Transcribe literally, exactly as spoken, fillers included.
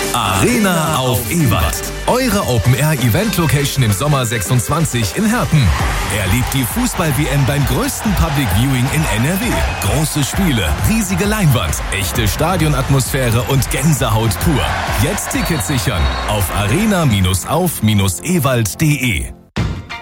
Arena auf Ewald. Eure Open-Air-Event-Location im Sommer sechsundzwanzig in Herten. Erlebt die Fußball-W M beim größten Public Viewing in N R W. Große Spiele, riesige Leinwand, echte Stadionatmosphäre und Gänsehaut pur. Jetzt Tickets sichern auf arena auf ewald punkt de.